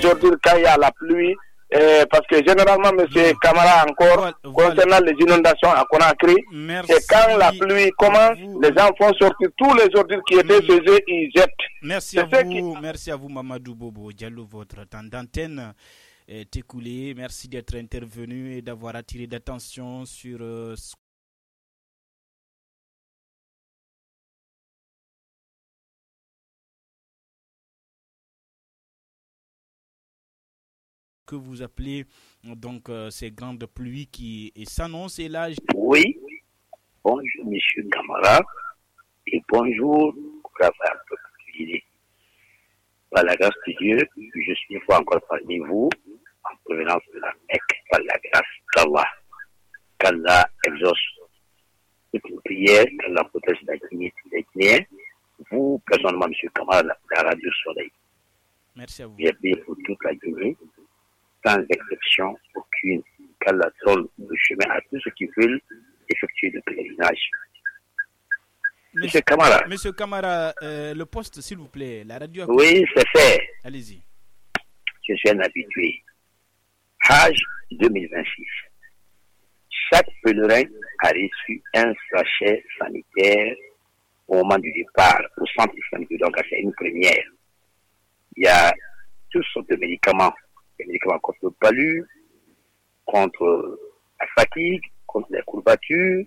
ordures quand il y a la pluie. Parce que généralement, M. Camara, encore, concernant les inondations à Conakry, c'est quand la pluie commence, les gens font sortir tous les ordures qui étaient chez eux, ils jettent. Merci à vous, Mamadou Bobo Diallo. Votre temps d'antenne est écoulé. Merci d'être intervenu et d'avoir attiré l'attention sur ce que vous appelez donc ces grandes pluies qui s'annoncent. Et là, oui, bonjour Monsieur Camara et bonjour par la grâce de Dieu, je suis une fois encore parmi vous en provenance de la Mecque par la grâce d'Allah. Qu'Allah exauce toutes nos prières, qu'Allah protège la dignité des Guinéens. Vous, personnellement, Monsieur Camara, la Radio Soleil. Merci à vous. J'ai prié pour toute la Guinée, sans exception aucune, qu'Allah donne le chemin à tous ceux qui veulent effectuer le pèlerinage. Monsieur Camara. Monsieur Camara, le poste, s'il vous plaît, la radio. Oui, c'est fait. Allez-y. Je suis un habitué. Hajj 2026. Chaque pèlerin a reçu un sachet sanitaire au moment du départ au centre islamique. Donc, c'est une première. Il y a toutes sortes de médicaments. Des médicaments contre le palu, contre la fatigue, contre les courbatures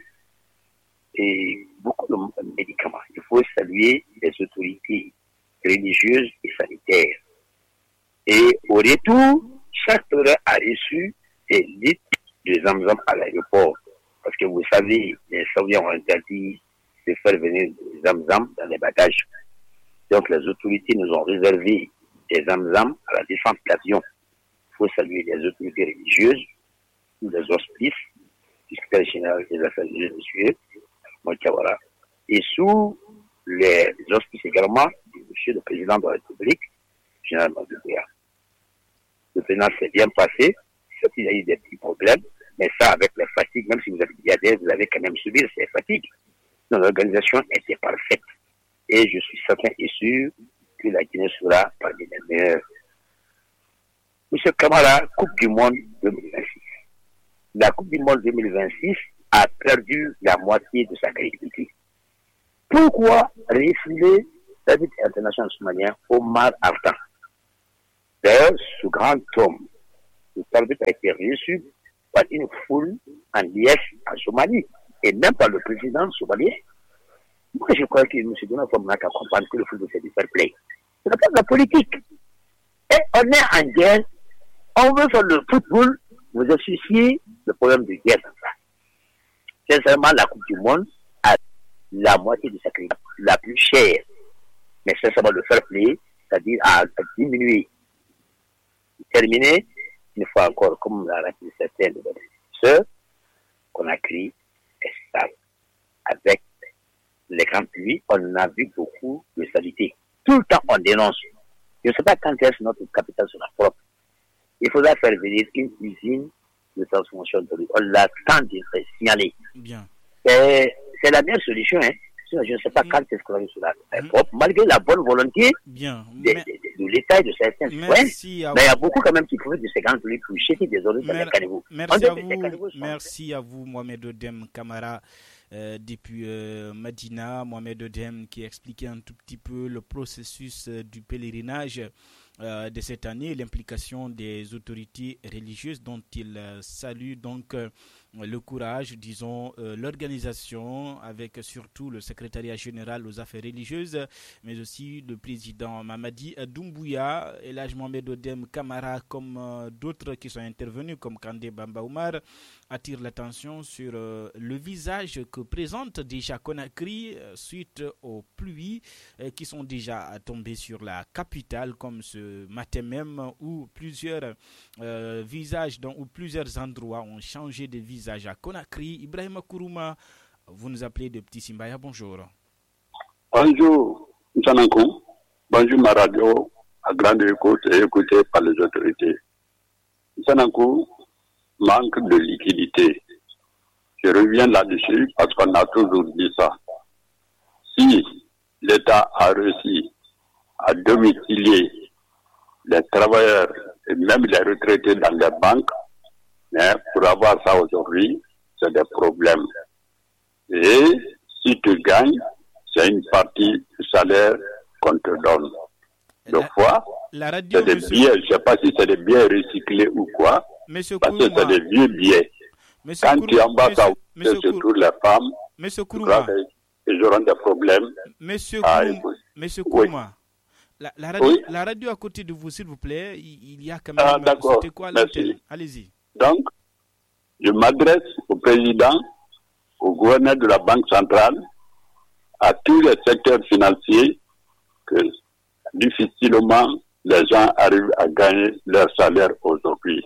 et beaucoup de médicaments. Il faut saluer les autorités religieuses et sanitaires. Et au retour, chaque pèlerin a reçu des litres de Zamzam à l'aéroport. Parce que vous savez, les Saoudiens ont interdit de faire venir des Zamzam dans les bagages. Donc les autorités nous ont réservé des Zamzam à la descente d'avion. Il faut saluer les autorités religieuses, tous les hospices, du secrétaire général des affaires religieuses, monsieur Moutiawara, et sous les hospices également du monsieur le président de la République, général Madouya. Le président s'est bien passé, certes il y a eu des petits problèmes, mais ça avec les fatigues, même si vous avez diadème, vous avez quand même subi ces fatigues. L'organisation était parfaite. Et je suis certain et sûr que la Guinée sera parmi les meilleurs. Monsieur Camara, Coupe du Monde 2026. La Coupe du Monde 2026 a perdu la moitié de sa crédibilité. Pourquoi refouler l'arbitre international somalien Omar Artan? D'ailleurs, ce grand homme, le arbitre a été reçu par une foule en liesse en Somalie et même par le président somalien. Moi, je crois que M. Donald Trump n'a qu'à comprendre que le football, c'est du fair play. Ce n'est pas de la politique. Et on est en guerre. On veut faire le football. Vous associez le problème de guerre dans ça. Sincèrement, la Coupe du Monde a la moitié de sa crédit, la plus chère. Mais sincèrement, le fair play, c'est-à-dire à diminuer. Terminé, une fois encore, comme l'a rappelé certaines de nos sœurs, Conakry est stable. Avec les grandes pluies, on a vu beaucoup de saleté. Tout le temps, on dénonce. Je ne sais pas quand est-ce que notre capitale sera propre. Il faudra faire venir une usine de transformation de l'eau. On l'a tant signalé. Bien. C'est la meilleure solution. Hein. Sinon, je ne sais pas quand est-ce qu'on sera propre, malgré la bonne volonté de l'État et de certains citoyens. Mais il y a beaucoup quand même qui profitent de ces grandes pluies pour jeter des ordures dans les caniveaux. Merci à vous, Mohamed Odem Camara. Depuis Medina, Mohamed Odem qui expliquait un tout petit peu le processus du pèlerinage de cette année, l'implication des autorités religieuses dont il salue donc le courage, disons, l'organisation avec surtout le secrétariat général aux affaires religieuses, mais aussi le président Mamadi Doumbouya, Elhaj Mohamed Odem Camara, comme d'autres qui sont intervenus, comme Kandé Bamba Oumar, attire l'attention sur le visage que présente déjà Conakry suite aux pluies qui sont déjà tombées sur la capitale, comme ce matin même où plusieurs visages ou plusieurs endroits ont changé de visage à Conakry. Ibrahima Kourouma, vous nous appelez de Petit Simbaya, bonjour. Bonjour, Nsanankou. Bonjour, ma radio, à grande écoute et écoutée par les autorités. Nsanankou, manque de liquidité. Je reviens là-dessus parce qu'on a toujours dit ça. Si l'État a réussi à domicilier les travailleurs même les retraités dans les banques, mais pour avoir ça aujourd'hui, c'est des problèmes. Et si tu gagnes, c'est une partie du salaire qu'on te donne. Deux fois, c'est des billets, je ne sais pas si c'est des billets recyclés ou quoi, parce que c'est des vieux billets. Quand tu embarques à surtout les femmes, ils auront des problèmes. Monsieur Kourouma, la radio à côté de vous, s'il vous plaît, il y a quand même... d'accord, c'était quoi l'antenne? Allez-y. Donc, je m'adresse au président, au gouverneur de la Banque centrale, à tous les secteurs financiers, que difficilement les gens arrivent à gagner leur salaire aujourd'hui.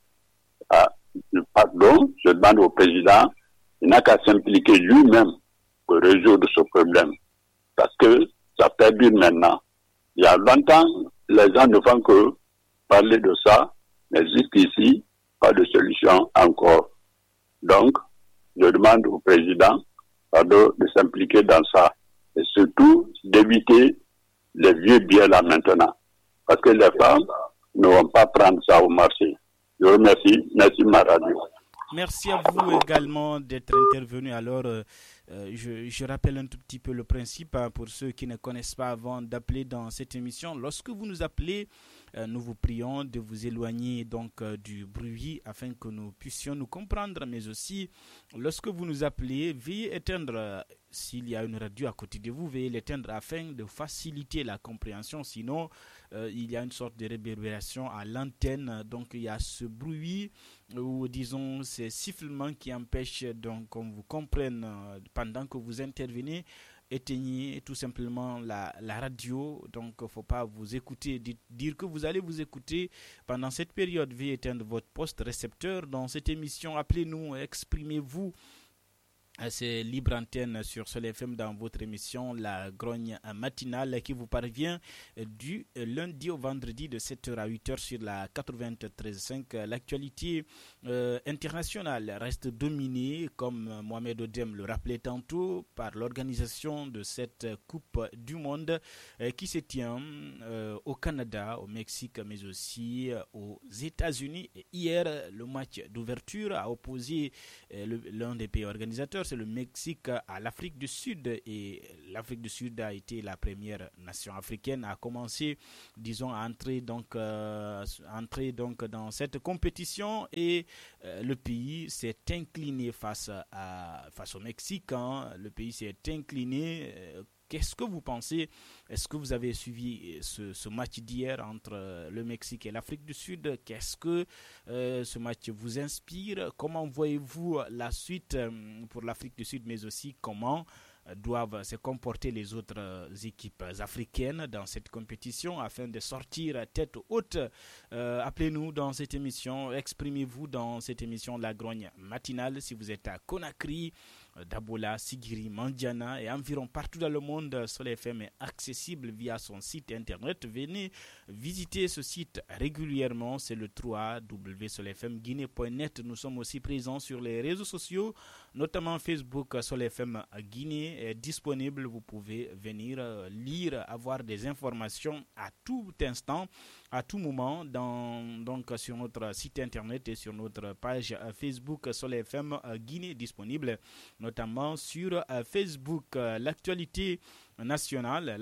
Pardon, je demande au président, il n'a qu'à s'impliquer lui-même pour résoudre ce problème. Parce que ça perdure maintenant. Il y a longtemps, les gens ne font que parler de ça, mais jusqu'ici, pas de solution encore. Donc, je demande au président de s'impliquer dans ça. Et surtout, d'éviter les vieux billets là maintenant. Parce que les femmes ne vont pas prendre ça au marché. Je vous remercie. Merci, ma radio. Merci à vous également d'être intervenu. Alors, je rappelle un tout petit peu le principe pour ceux qui ne connaissent pas avant d'appeler dans cette émission. Lorsque vous nous appelez, nous vous prions de vous éloigner donc du bruit afin que nous puissions nous comprendre. Mais aussi, lorsque vous nous appelez, veuillez éteindre, s'il y a une radio à côté de vous, veuillez l'éteindre afin de faciliter la compréhension. Sinon, il y a une sorte de réverbération à l'antenne. Donc, il y a ce bruit ou disons ces sifflements qui empêchent donc qu'on vous comprenne pendant que vous intervenez. Éteignez tout simplement la radio, donc il ne faut pas vous écouter, dire que vous allez vous écouter pendant cette période. Veuillez éteindre votre poste récepteur dans cette émission. Appelez-nous, exprimez-vous. C'est libre antenne sur Sol FM dans votre émission La Grogne matinale qui vous parvient du lundi au vendredi de 7h à 8h sur la 93.5. L'actualité internationale reste dominée, comme Mohamed Odem le rappelait tantôt, par l'organisation de cette Coupe du Monde qui se tient au Canada, au Mexique, mais aussi aux États-Unis. Et hier, le match d'ouverture a opposé l'un des pays organisateurs, c'est le Mexique à l'Afrique du Sud, et l'Afrique du Sud a été la première nation africaine à commencer, disons, à entrer donc dans cette compétition, et le pays s'est incliné face au Mexique. Le pays s'est incliné. Qu'est-ce que vous pensez? Est-ce que vous avez suivi ce match d'hier entre le Mexique et l'Afrique du Sud? Qu'est-ce que ce match vous inspire? Comment voyez-vous la suite pour l'Afrique du Sud, mais aussi comment doivent se comporter les autres équipes africaines dans cette compétition afin de sortir tête haute? Appelez-nous dans cette émission, exprimez-vous dans cette émission La Grogne matinale. Si vous êtes à Conakry, Dabola, Sigiri, Mandiana et environ partout dans le monde, Sol FM est accessible via son site internet. Venez visiter ce site régulièrement, c'est le www.solfmguinée.net. Nous sommes aussi présents sur les réseaux sociaux, notamment Facebook. Sol FM Guinée est disponible, vous pouvez venir lire, avoir des informations à tout instant, à tout moment, donc sur notre site internet et sur notre page Facebook Sol FM Guinée disponible, notamment sur Facebook. L'actualité nationale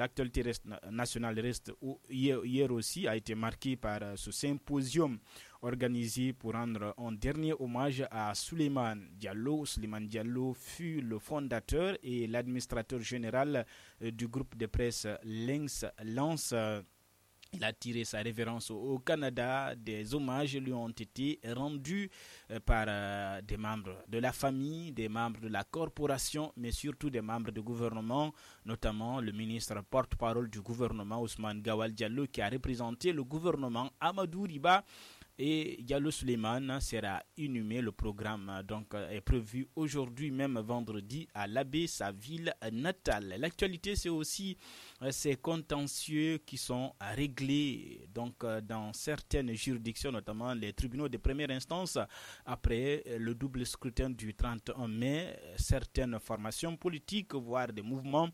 reste hier aussi a été marquée par ce symposium organisé pour rendre un dernier hommage à Souleymane Diallo. Souleymane Diallo fut le fondateur et l'administrateur général du groupe de presse Lance. Il a tiré sa révérence au Canada. Des hommages lui ont été rendus par des membres de la famille, des membres de la corporation, mais surtout des membres du gouvernement, notamment le ministre porte-parole du gouvernement, Ousmane Gawal Diallo, qui a représenté le gouvernement, Amadou Riba. Et Diallo Souleymane sera inhumé. Le programme donc est prévu aujourd'hui, même vendredi, à l'Abbé, sa ville natale. L'actualité, c'est aussi ces contentieux qui sont réglés donc dans certaines juridictions, notamment les tribunaux de première instance. Après le double scrutin du 31 mai, certaines formations politiques, voire des mouvements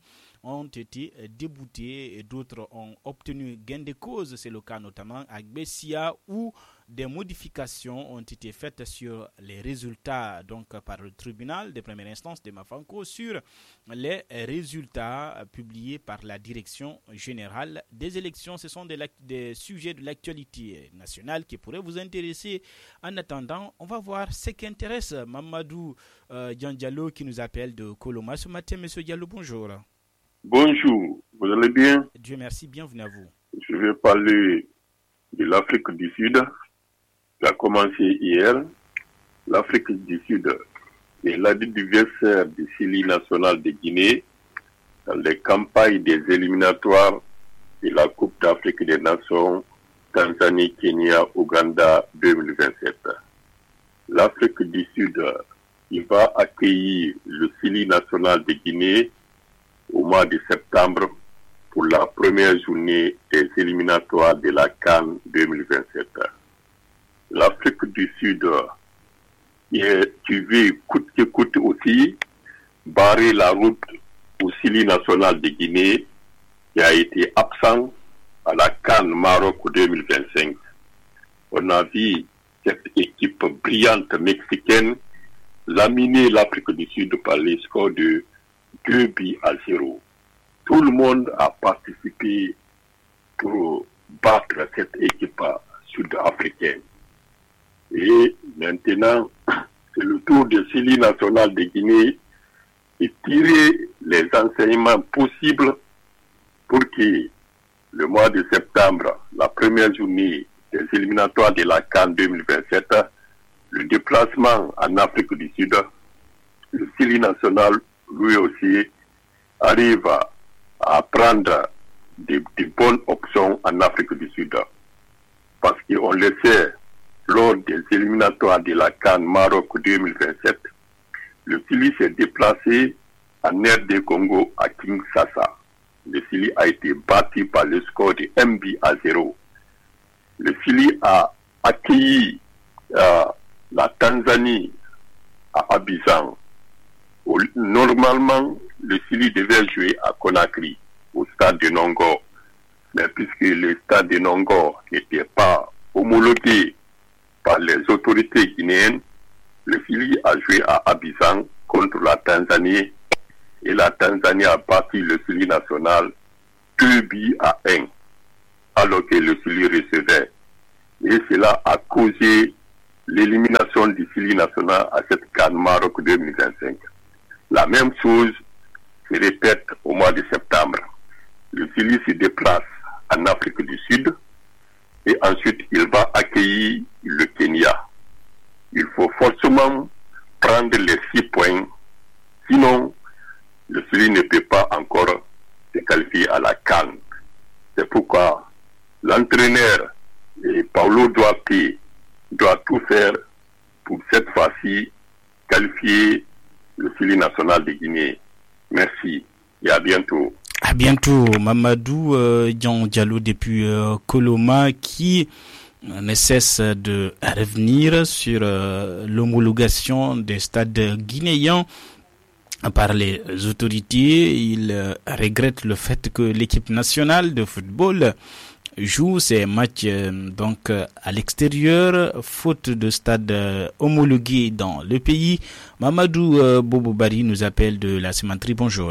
ont été déboutés et d'autres ont obtenu gain de cause. C'est le cas notamment à Gbessia où des modifications ont été faites sur les résultats donc par le tribunal de première instance de Mafanko sur les résultats publiés par la direction générale des élections. Ce sont des sujets de l'actualité nationale qui pourraient vous intéresser. En attendant, on va voir ce qui intéresse Mamadou Diallo qui nous appelle de Koloma ce matin. Monsieur Diallo, bonjour. Bonjour, vous allez bien? Dieu merci, bienvenue à vous. Je vais parler de l'Afrique du Sud. Ça a commencé hier. L'Afrique du Sud est l'adversaire du Sili national de Guinée dans les campagnes des éliminatoires de la Coupe d'Afrique des Nations Tanzanie, Kenya, Ouganda 2027. L'Afrique du Sud il va accueillir le Sili national de Guinée au mois de septembre pour la première journée des éliminatoires de la CAN 2027. L'Afrique du Sud tu veux coûte que coûte aussi barrer la route au Sili national de Guinée qui a été absent à la CAN Maroc 2025. On a vu cette équipe brillante mexicaine laminer l'Afrique du Sud par les scores de 2-0. Tout le monde a participé pour battre cette équipe sud-africaine. Et maintenant, c'est le tour de Sili national de Guinée de tirer les enseignements possibles pour que le mois de septembre, la première journée des éliminatoires de la CAN 2027, le déplacement en Afrique du Sud, le Sili national, lui aussi, arrive à prendre des bonnes options en Afrique du Sud. Parce qu'on le sait, lors des éliminatoires de la CAN Maroc 2027, le Sili s'est déplacé en RD Congo à Kinshasa. Le Sili a été battu par le score de 1-0. Le Sili a accueilli la Tanzanie à Abidjan. Normalement, le Sili devait jouer à Conakry, au stade de Nongor. Mais puisque le stade de Nongor n'était pas homologué par les autorités guinéennes, le Sili a joué à Abidjan contre la Tanzanie et la Tanzanie a battu le Sili national 2-1 alors que le Sili recevait. Et cela a causé l'élimination du Sili national à cette CAN Maroc 2025. La même chose se répète au mois de septembre. Le Sili se déplace en Afrique du Sud et ensuite il va accueillir le Kenya. Il faut forcément prendre les 6 points, sinon le Sili ne peut pas encore se qualifier à la CAN. C'est pourquoi l'entraîneur Paulo Duarte doit tout faire pour cette fois-ci qualifier le Sili national de Guinée. Merci et à bientôt. À bientôt, Mamadou Diallo depuis Koloma qui ne cesse de revenir sur l'homologation des stades guinéens par les autorités. Il regrette le fait que l'équipe nationale de football joue ses matchs donc à l'extérieur, faute de stade homologué dans le pays. Mamadou Bobobari nous appelle de la cimenterie. Bonjour.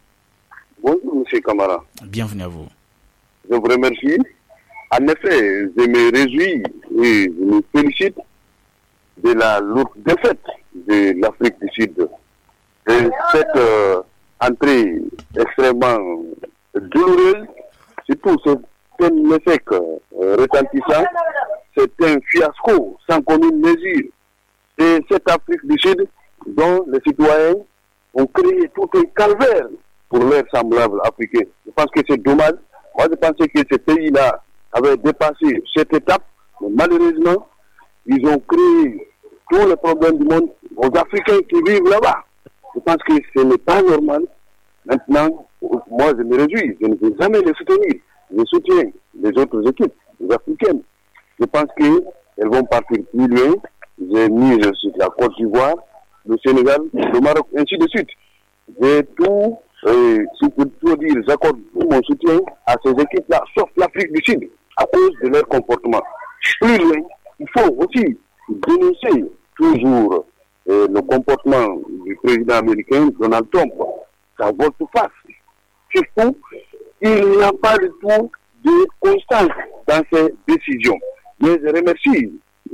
Bonjour, M. Camara. Bienvenue à vous. Je vous remercie. En effet, je me réjouis et je me félicite de la lourde défaite de l'Afrique du Sud. Et cette entrée extrêmement douloureuse, surtout c'est un échec retentissant, c'est un fiasco sans commune mesure. C'est cette Afrique du Sud dont les citoyens ont créé tout un calvaire pour leurs semblables africains. Je pense que c'est dommage. Moi, je pensais que ce pays-là avait dépassé cette étape, mais malheureusement, ils ont créé tous les problèmes du monde aux Africains qui vivent là-bas. Je pense que ce n'est pas normal. Maintenant, moi, je me réjouis. Je ne vais jamais les soutenir. Je soutiens les autres équipes, les africaines. Je pense qu'elles vont partir plus loin. J'ai mis sur la Côte d'Ivoire, le Sénégal, le Maroc, ainsi de suite. J'ai tout si je peux dire, j'accorde tout mon soutien à ces équipes-là, sauf l'Afrique du Sud, à cause de leur comportement. Plus loin, il faut aussi dénoncer toujours le comportement du président américain Donald Trump. Ça volte-face. Surtout, il n'y a pas du tout de constance dans ses décisions. Mais je remercie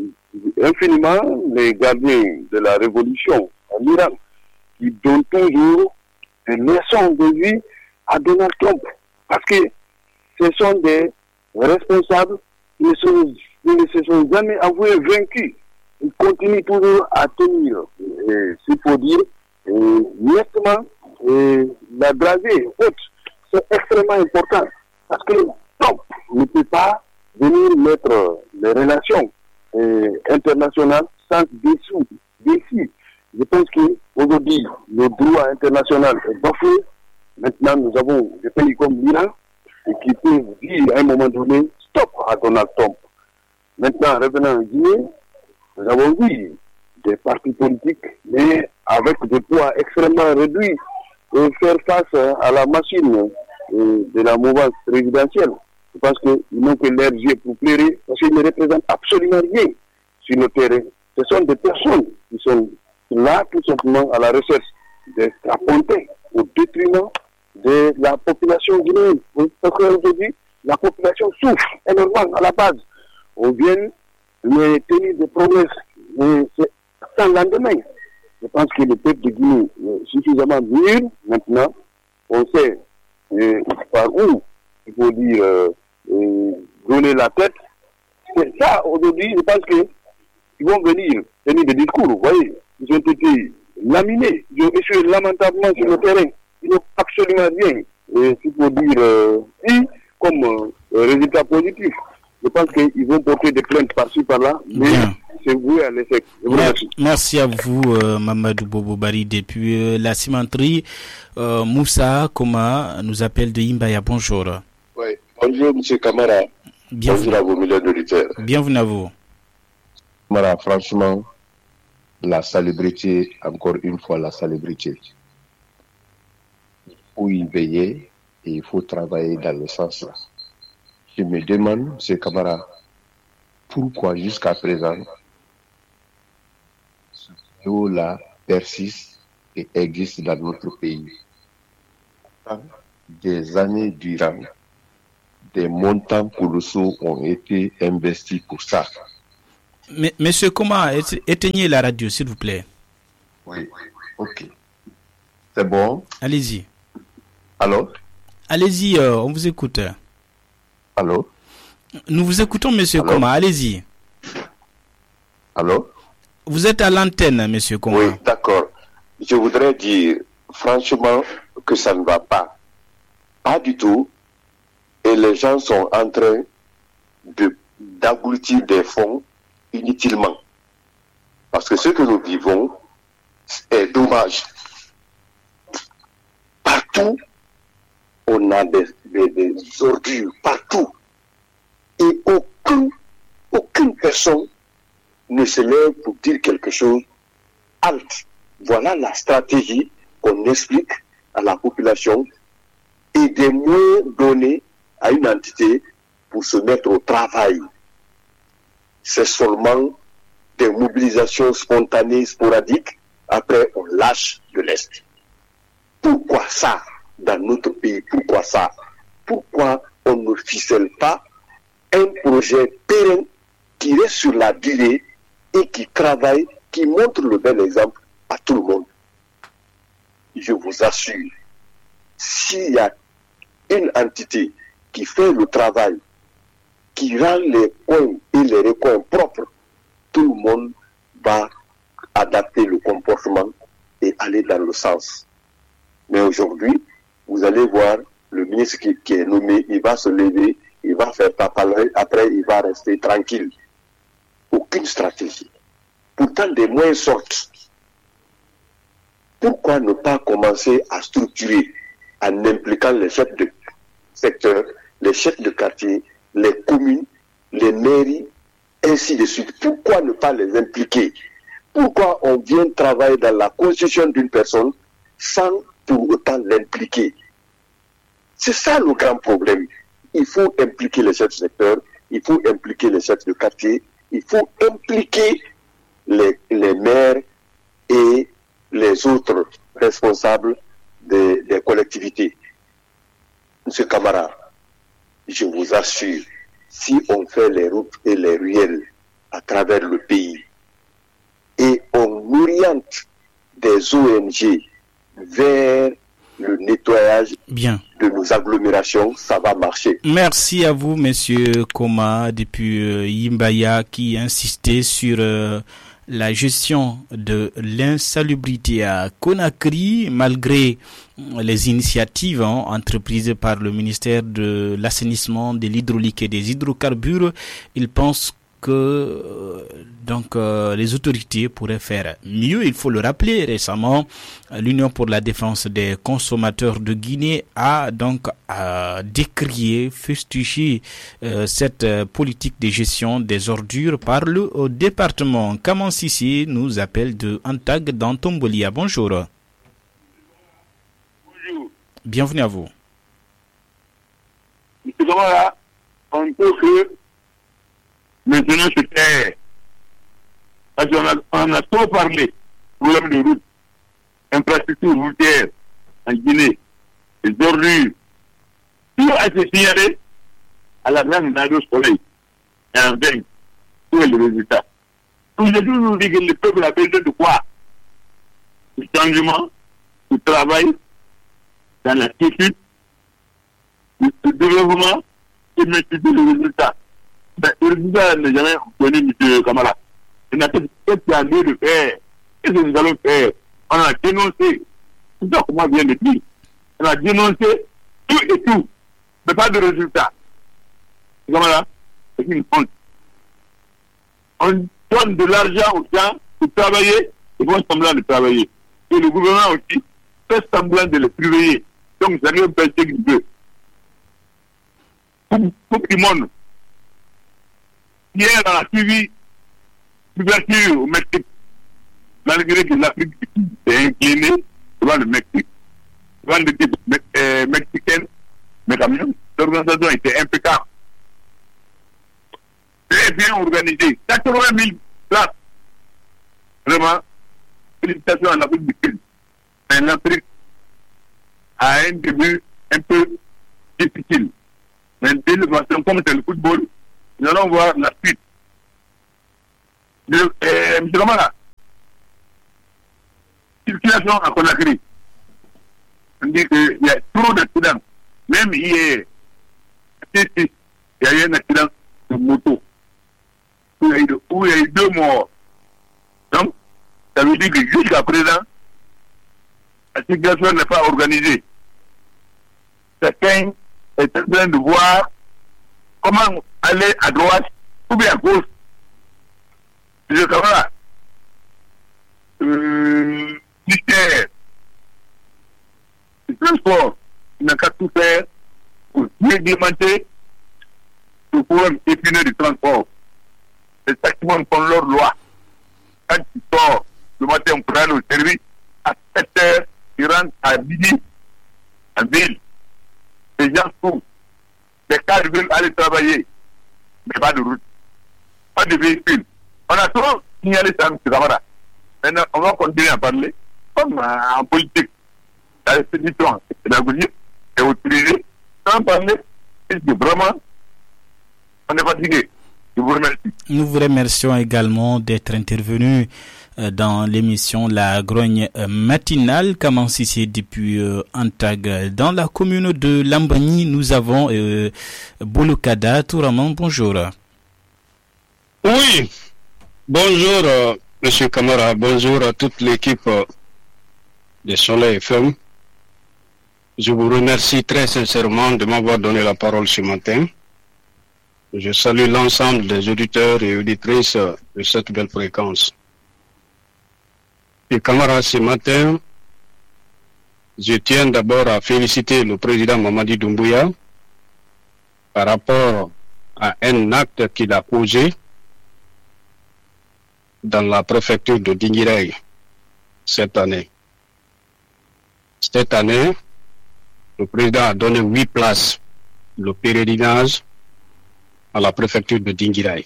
infiniment les gardiens de la révolution en Iran qui donnent toujours des leçons de vie à Donald Trump. Parce que ce sont des responsables qui ne se sont jamais avoués vaincus. Ils continuent toujours à tenir, s'il faut dire, nettement la dragée haute. C'est extrêmement important. Parce que Trump ne peut pas venir mettre les relations internationales sans défi. Je pense qu'aujourd'hui, le droit international est bafoué. Maintenant, nous avons des pays comme l'Iran qui peuvent dire à un moment donné stop à Donald Trump. Maintenant, revenant en Guinée, nous avons vu des partis politiques, mais avec des poids extrêmement réduits, et faire face à la machine de la mouvance présidentielle. Je pense qu'ils n'ont que l'air pour plairer, parce qu'ils ne représentent absolument rien sur le terrain. Ce sont des personnes qui sont là tout simplement à la recherche de s'apponter au détriment de la population guinéenne. Parce qu'aujourd'hui, la population souffre énormément à la base. On vient de tenir des promesses, mais c'est sans lendemain. Je pense que le peuple de Guinée est suffisamment mûr maintenant. On sait par où il faut dire donner la tête. C'est ça, aujourd'hui, je pense qu'ils vont venir tenir des discours, vous voyez. Ils ont été laminés, ils ont échoué lamentablement sur le terrain. Ils n'ont absolument rien, s'il faut dire, comme résultat positif. Je pense qu'ils vont porter des plaintes par-ci, par-là, mais c'est voué à l'échec. Merci à vous, Mamadou Bobobari, depuis la cimenterie. Moussa Koma nous appelle de Imbaya. Bonjour. Oui, bonjour, M. Kamara. Bonjour à vos millions d'auditeurs. Bienvenue à vous. Kamara, franchement, la salubrité, encore une fois, la salubrité. Il faut y veiller et il faut travailler dans le sens là. Je me demande, M. Kamara, pourquoi jusqu'à présent, ce fléau-là persiste et existe dans notre pays. Des années durant, des montants colossaux ont été investis pour ça. Mais, monsieur, comment éteignez la radio, s'il vous plaît? Oui, ok. C'est bon? Allez-y. Allô? Allez-y, on vous écoute. Allô? Nous vous écoutons, monsieur Koma, allez-y. Allô? Vous êtes à l'antenne, monsieur Koma. Oui, d'accord. Je voudrais dire, franchement, que ça ne va pas. Pas du tout. Et les gens sont en train d'aboutir des fonds inutilement. Parce que ce que nous vivons est dommage. Partout, on a des ordures, partout. Et aucune personne ne se lève pour dire quelque chose. Halte. Voilà la stratégie qu'on explique à la population et des moyens donnés à une entité pour se mettre au travail. C'est seulement des mobilisations spontanées, sporadiques. Après, on lâche de l'Est. Pourquoi ça dans notre pays? Pourquoi ça? Pourquoi on ne ficelle pas un projet pérenne qui reste sur la durée et qui travaille, qui montre le bel exemple à tout le monde? Je vous assure, s'il y a une entité qui fait le travail, qui rend les coins et les recoins propres, tout le monde va adapter le comportement et aller dans le sens. Mais aujourd'hui, vous allez voir, le ministre qui est nommé, il va se lever, il va faire papalerie, après il va rester tranquille. Aucune stratégie. Pourtant, des moyens sortent. Pourquoi ne pas commencer à structurer en impliquant les chefs de secteur, les chefs de quartier, les communes, les mairies, ainsi de suite? Pourquoi ne pas les impliquer? Pourquoi on vient travailler dans la constitution d'une personne sans pour autant l'impliquer. C'est ça le grand problème. Il faut impliquer les chefs de secteur, il faut impliquer les chefs de quartier, il faut impliquer les maires et les autres responsables des collectivités. Monsieur Camara, je vous assure, si on fait les routes et les ruelles à travers le pays et on oriente des ONG vers le nettoyage de nos agglomérations, ça va marcher. Merci à vous, Monsieur Koma, depuis Yimbaya, qui insistait sur la gestion de l'insalubrité à Conakry, malgré les initiatives entreprises par le ministère de l'assainissement, de l'hydraulique et des hydrocarbures. Il pense que les autorités pourraient faire mieux. Il faut le rappeler, récemment, l'Union pour la défense des consommateurs de Guinée a décrié, fustigé cette politique de gestion des ordures par le département. Kaman Sissi nous appelle de Antag dans Tombolia. Bonjour. Bonjour. Bienvenue à vous. Monsieur Kamara, on peut que maintenant se taire. Parce qu'on a trop parlé, problème de route, infrastructure routière en Guinée, les ordures. Tout a été signalé à la grande radio soleil. Et en vain, où est le résultat? Aujourd'hui, nous dit que le peuple a besoin de quoi? Du changement, du travail, dans la quiétude, du développement et multiplier le résultat. Le résultat n'est jamais connu, M. Kamala. On a qu'est-ce qu'il y a lieu de faire? Qu'est-ce que nous allons faire? On a dénoncé, tout ça, comment vient de dire, on a dénoncé tout et tout, mais pas de résultat. Kamala, c'est une honte. On donne de l'argent aux gens pour travailler, ils font semblant de travailler. Et le gouvernement aussi fait semblant de les surveiller. Donc, ça ne veut pas ce qu'il veut. Coupe du monde. Hier, on a suivi l'ouverture au Mexique, malgré que l'Afrique est inclinée devant le Mexique. Devant l'équipe mexicaine, mais quand même, l'organisation était impeccable. Très bien organisée. 80 000 places. Vraiment, félicitations à l'Afrique du Sud. Mais l'Afrique a un début un peu difficile. Mais dès le matin, comme c'est le football, nous allons voir la suite. M. Kamara, circulation à Conakry. On dit qu'il y a trop d'accidents. Même hier, il y a eu un accident de moto où il y a eu 2 morts. Donc, ça veut dire que jusqu'à présent, la circulation n'est pas organisée. Chacun est en train de voir comment aller à droite ou bien à gauche. Je comprends. Ministère du transport, il n'a qu'à tout faire pour réglementer le problème épineux du transport. Les taximans font leur loi. Quand tu sors le matin, on prend le service, à 7 heures, ils rentrent à midi en ville. Les gens trouvent. Les cadres veulent aller travailler, mais pas de route, pas de véhicule. On a trop signalé ça, M. Kamara. Maintenant, on va continuer à parler, comme en politique. La répétition, c'est pédagogique, c'est utilisé. Sans parler, c'est que vraiment, on est fatigué. Je vous remercie. Nous vous remercions également d'être intervenu dans l'émission La Grogne matinale. Kaman Sissi depuis Antag. Dans la commune de Lambani, nous avons Bolokada Touraman. Bonjour. Oui. Bonjour, M. Kamara. Bonjour à toute l'équipe de Soleil FM. Je vous remercie très sincèrement de m'avoir donné la parole ce matin. Je salue l'ensemble des auditeurs et auditrices de cette belle fréquence. Et Kamara, ce matin, je tiens d'abord à féliciter le président Mamadi Doumbouya par rapport à un acte qu'il a posé dans la préfecture de Dinguiraye cette année. Cette année, le président a donné 8 places le pèlerinage à la préfecture de Dinguiraye.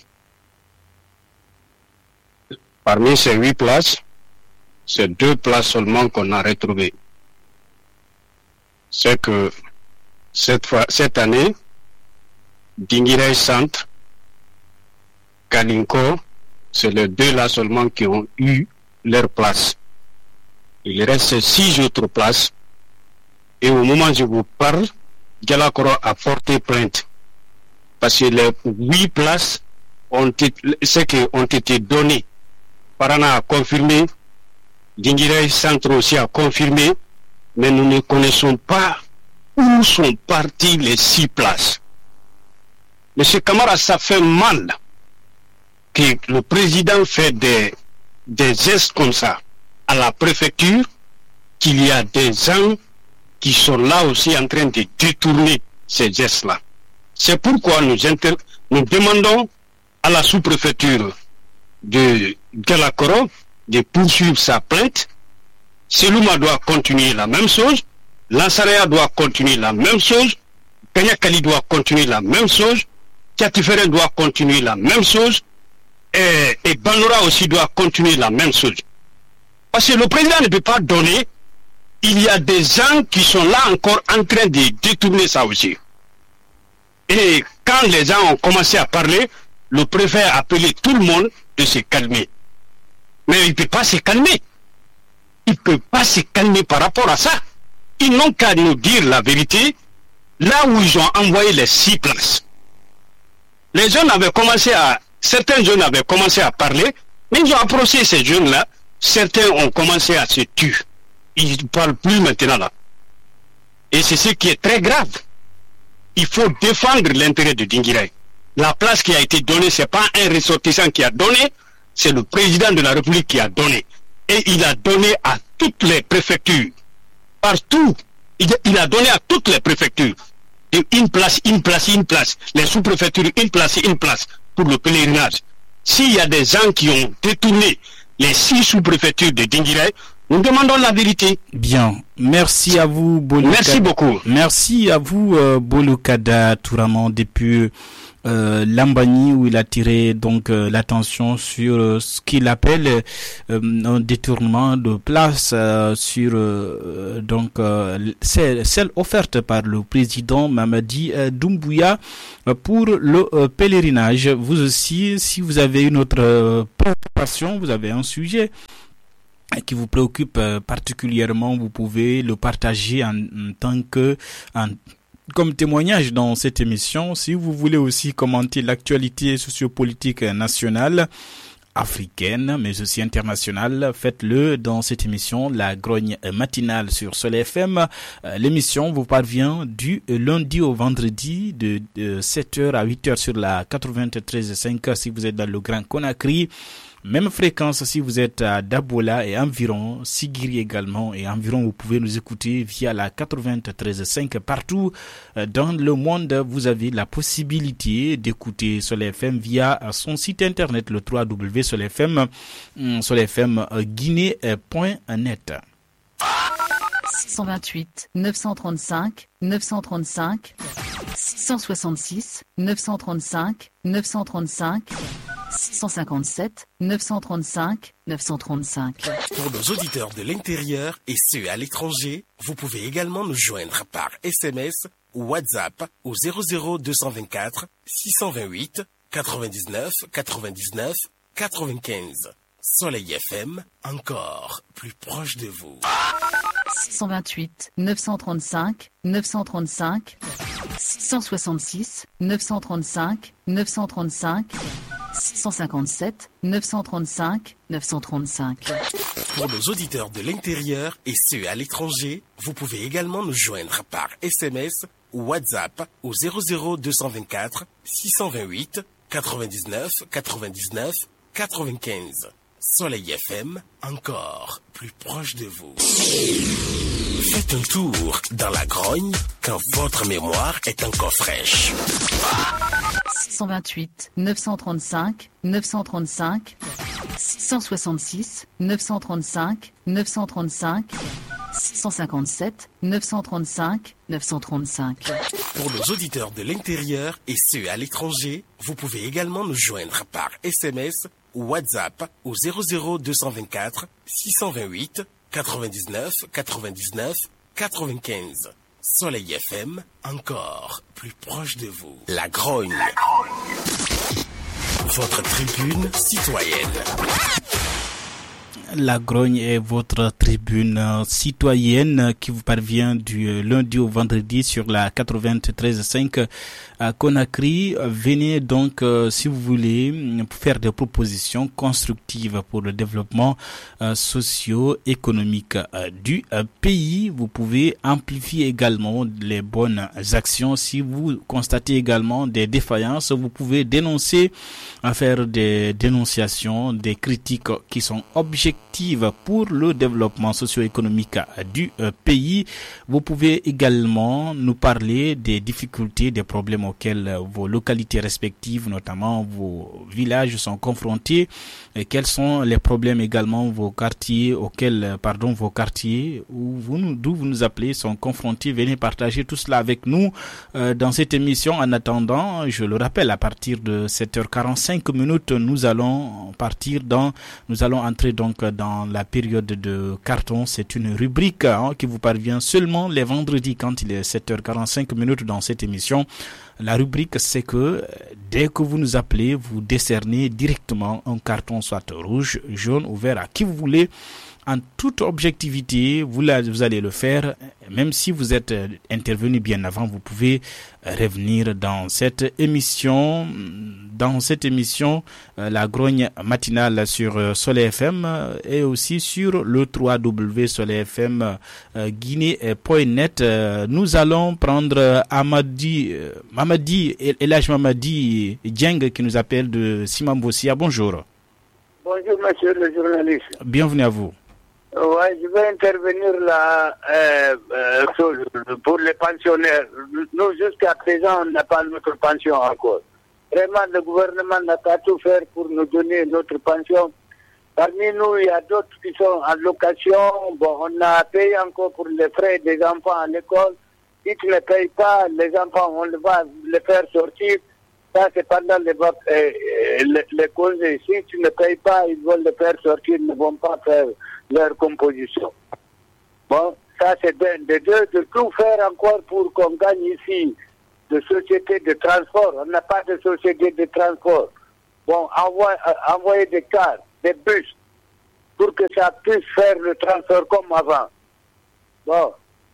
Parmi ces 8 places, c'est 2 places seulement qu'on a retrouvées. C'est que cette année, Dinguiraye Centre, Kalinko, c'est les 2 là seulement qui ont eu leur place. Il reste 6 autres places. Et au moment où je vous parle, Dialakoro a porté plainte. Parce que les 8 places ont été données. Parana a confirmé, Dinguiraye Centre aussi a confirmé, mais nous ne connaissons pas où sont parties les 6 places. Monsieur Camara, ça fait mal que le président fait des gestes comme ça à la préfecture, qu'il y a des gens qui sont là aussi en train de détourner ces gestes-là. C'est pourquoi nous demandons à la sous-préfecture de Dialakoro de poursuivre sa plainte. Selouma doit continuer la même chose, Lansaraya doit continuer la même chose, Kanyakali doit continuer la même chose, Tiatiferen doit continuer la même chose, et Banora aussi doit continuer la même chose. Parce que le président ne peut pas donner, il y a des gens qui sont là encore en train de détourner ça aussi. Et quand les gens ont commencé à parler, le préfet a appelé tout le monde de se calmer. Mais il ne peut pas se calmer. Il ne peut pas se calmer par rapport à ça. Ils n'ont qu'à nous dire la vérité, là où ils ont envoyé les 6 places. Les jeunes certains jeunes avaient commencé à parler, mais ils ont approché ces jeunes-là, certains ont commencé à se tuer. Ils ne parlent plus maintenant là. Et c'est ce qui est très grave. Il faut défendre l'intérêt de Dinguiraye. La place qui a été donnée, ce n'est pas un ressortissant qui a donné, c'est le président de la République qui a donné. Et il a donné à toutes les préfectures. Partout, il a donné à toutes les préfectures. Une place. Les sous-préfectures, une place pour le pèlerinage. S'il y a des gens qui ont détourné les 6 sous-préfectures de Dinguiraye, nous demandons la vérité. Bien. Merci à vous, Bolukada. Merci beaucoup. Merci à vous, Bolukada Touraman, depuis Lambani, où il a tiré donc l'attention sur ce qu'il appelle un détournement de place sur celle offerte par le président Mamadi Doumbouya pour le pèlerinage. Vous aussi, si vous avez une autre préoccupation, vous avez un sujet qui vous préoccupe particulièrement, vous pouvez le partager comme témoignage dans cette émission. Si vous voulez aussi commenter l'actualité sociopolitique nationale, africaine, mais aussi internationale, faites-le dans cette émission, la grogne matinale sur Soleil FM. L'émission vous parvient du lundi au vendredi de 7h à 8h sur la 93.5 si vous êtes dans le Grand Conakry. Même fréquence si vous êtes à Dabola et environ, Sigiri également et environ, vous pouvez nous écouter via la 93.5 partout dans le monde. Vous avez la possibilité d'écouter Soleil FM via son site internet, le www.soleilfm-guinée.net. 628 935 935 666 935 935 657 935 935. Pour nos auditeurs de l'intérieur et ceux à l'étranger, vous pouvez également nous joindre par SMS ou WhatsApp au 00 224 628 99 99 95. Soleil FM, encore plus proche de vous. 628 935 935 666 935 935 657 935 935. Pour nos auditeurs de l'intérieur et ceux à l'étranger, vous pouvez également nous joindre par SMS ou WhatsApp au 00 224 628 99 99 95. Soleil FM, encore plus proche de vous. Faites un tour dans la grogne quand votre mémoire est encore fraîche. 628 935 935 666 935 935 157 935 935. Pour nos auditeurs de l'intérieur et ceux à l'étranger, vous pouvez également nous joindre par SMS ou WhatsApp au 00224 628 99 99 95. Soleil FM, encore plus proche de vous. La Grogne. Votre tribune citoyenne. La Grogne est votre tribune citoyenne qui vous parvient du lundi au vendredi sur la 93.5 à Conakry. Venez donc, si vous voulez, faire des propositions constructives pour le développement socio-économique du pays. Vous pouvez amplifier également les bonnes actions. Si vous constatez également des défaillances, vous pouvez dénoncer, faire des dénonciations, des critiques qui sont objectives pour le développement socio-économique du pays. Vous pouvez également nous parler des difficultés, des problèmes auxquels vos localités respectives, notamment vos villages, sont confrontés. Et quels sont les problèmes également vos quartiers d'où vous nous appelez sont confrontés. Venez partager tout cela avec nous dans cette émission. En attendant, je le rappelle, à partir de 7h45 minutes, nous allons entrer donc dans la période de carton. C'est une rubrique qui vous parvient seulement les vendredis quand il est 7h45 minutes dans cette émission. La rubrique, c'est que dès que vous nous appelez, vous décernez directement un carton, soit rouge, jaune ou vert, à qui vous voulez. En toute objectivité, vous allez le faire. Même si vous êtes intervenu bien avant, vous pouvez revenir dans cette émission. La Grogne matinale sur Soleil FM et aussi sur le www.soleilfm-guinée.net. Nous allons prendre Elhaj Mamadi Dieng qui nous appelle de Simambossia. Bonjour. Bonjour, monsieur le journaliste. Bienvenue à vous. Ouais, je vais intervenir là pour les pensionnaires. Nous, jusqu'à présent, on n'a pas notre pension encore. Vraiment, le gouvernement n'a pas tout faire pour nous donner notre pension. Parmi nous, il y a d'autres qui sont en location. Bon, on a payé encore pour les frais des enfants à l'école. Si tu ne payes pas, les enfants, on va les faire sortir. Ça, c'est pendant les congés. Si tu ne payes pas, ils vont les faire sortir, ils ne vont pas faire leur composition. Bon, ça c'est de tout faire encore pour qu'on gagne ici de société de transport. On n'a pas de société de transport. Bon, envoyer des cars, des bus, pour que ça puisse faire le transport comme avant. Bon.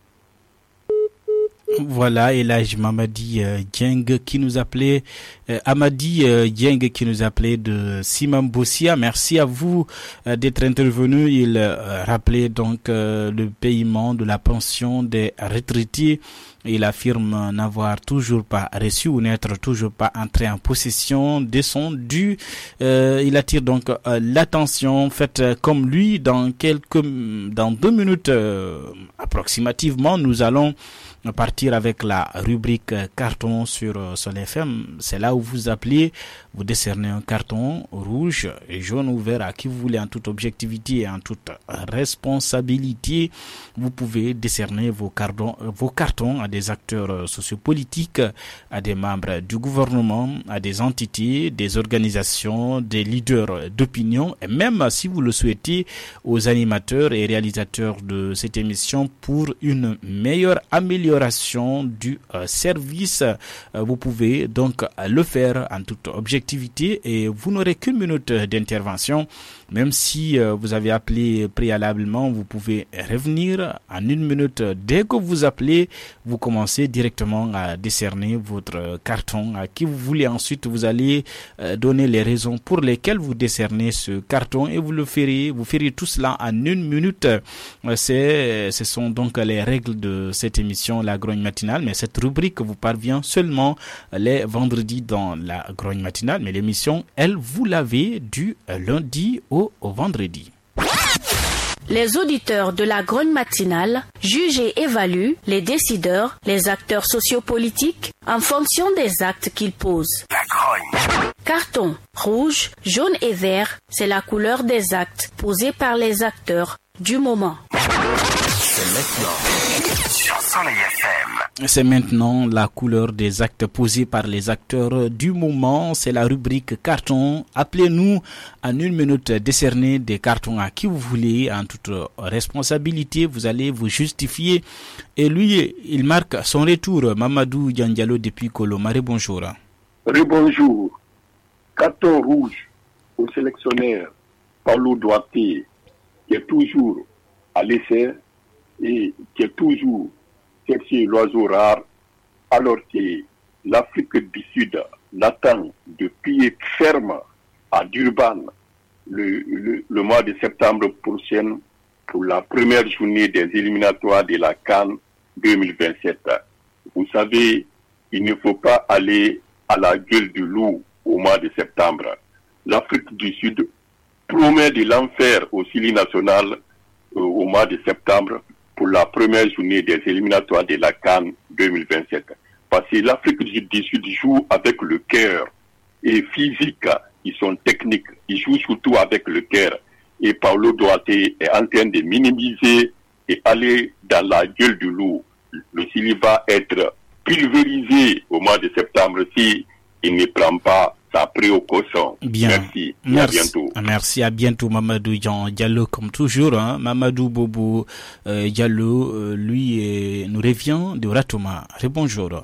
Voilà, Elhaj Mamadi Dieng qui nous appelait, Amadi Dieng qui nous appelait de Simambossia. Merci à vous d'être intervenu. Il rappelait donc le paiement de la pension des retraités. Il affirme n'avoir toujours pas reçu ou n'être toujours pas entré en possession de son dû. Il attire donc l'attention. Faites comme lui. Dans 2 minutes approximativement, nous allons partir avec la rubrique carton sur Soleil FM. C'est là où vous appelez, vous décernez un carton rouge, jaune ou vert à qui vous voulez en toute objectivité et en toute responsabilité. Vous pouvez décerner vos cartons à des acteurs sociopolitiques, à des membres du gouvernement, à des entités, des organisations, des leaders d'opinion et même, si vous le souhaitez, aux animateurs et réalisateurs de cette émission pour une meilleure amélioration du service. Vous pouvez donc le faire en toute objectivité et vous n'aurez qu'une minute d'intervention. Même si vous avez appelé préalablement, vous pouvez revenir en 1 minute. Dès que vous appelez, vous commencez directement à décerner votre carton à qui vous voulez. Ensuite, vous allez donner les raisons pour lesquelles vous décernez ce carton et vous ferez tout cela en 1 minute. Ce sont donc les règles de cette émission, la Grogne matinale. Mais cette rubrique vous parvient seulement les vendredis dans la Grogne matinale. Mais l'émission, elle, vous l'avez du lundi au vendredi. Les auditeurs de la Grogne matinale jugent et évaluent les décideurs, les acteurs sociopolitiques en fonction des actes qu'ils posent. La Grogne. Carton rouge, jaune et vert, c'est la couleur des actes posés par les acteurs du moment. C'est maintenant sur Soleil FM. C'est maintenant la couleur des actes posés par les acteurs du moment. C'est la rubrique carton. Appelez-nous en 1 minute, décerner des cartons à qui vous voulez en toute responsabilité. Vous allez vous justifier. Et lui, il marque son retour. Mamadou Diallo depuis Colomare, bonjour. Bonjour. Carton rouge au sélectionneur Paulo Duarte, qui est toujours à l'essai et qui est toujours cherché l'oiseau rare, alors que l'Afrique du Sud l'attend de pied ferme à Durban le mois de septembre prochain pour la première journée des éliminatoires de la CAN 2027. Vous savez, il ne faut pas aller à la gueule du loup au mois de septembre. L'Afrique du Sud promet de l'enfer au Sili national au mois de septembre pour la première journée des éliminatoires de la CAN 2027. Parce que l'Afrique du Sud joue avec le cœur et physique, ils sont techniques, ils jouent surtout avec le cœur. Et Paulo Duarte est en train de minimiser et aller dans la gueule du loup. Le Sili va être pulvérisé au mois de septembre si il ne prend pas sa précaution. Bien. Merci. Et à bientôt. Merci, à bientôt Mamadou Diallo comme toujours. Mamadou Bobo Diallo, lui, nous revient de Ratoma. Rebonjour.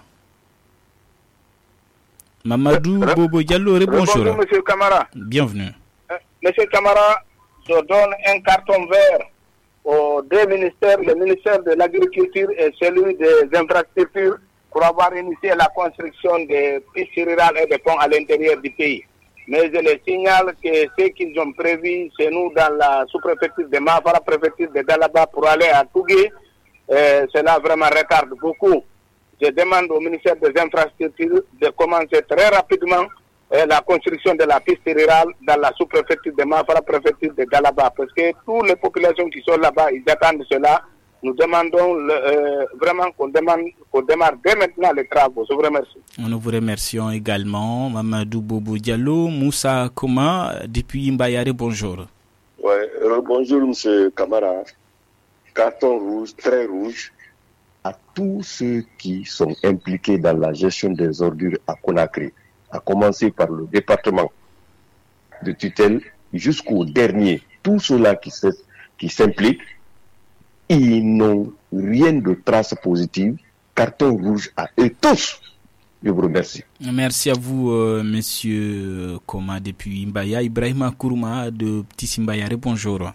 Mamadou Bobo Diallo, rebonjour. Bonjour, monsieur Camara. Bienvenue. Monsieur Camara, je donne un carton vert aux deux ministères, le ministère de l'Agriculture et celui des infrastructures, pour avoir initié la construction des pistes rurales et des ponts à l'intérieur du pays. Mais je les signale que ce qu'ils ont prévu chez nous dans la sous-préfecture de Mafara, préfecture de Dalaba, pour aller à Tougué, cela vraiment retarde beaucoup. Je demande au ministère des infrastructures de commencer très rapidement la construction de la piste rurale dans la sous-préfecture de Mafara, préfecture de Dalaba, parce que toutes les populations qui sont là-bas, ils attendent cela. Nous demandons vraiment qu'on démarre dès maintenant les travaux. Je vous remercie. Nous vous remercions également. Mamadou Bobo Diallo, Moussa Koma, depuis Mbayare, bonjour. Ouais, bonjour, M. Camara. Carton rouge, très rouge, à tous ceux qui sont impliqués dans la gestion des ordures à Conakry, à commencer par le département de tutelle jusqu'au dernier. Tous ceux-là qui s'impliquent, ils n'ont rien de trace positive. Carton rouge à eux tous. Je vous remercie. Merci à vous, monsieur Koma, depuis Mbaya. Ibrahima Kourouma de Petit Simbayare, bonjour.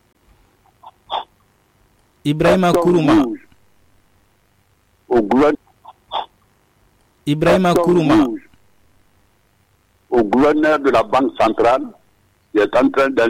Ibrahima Kourouma. Ibrahima Kourouma. Au gouverneur de la Banque centrale, qui est en train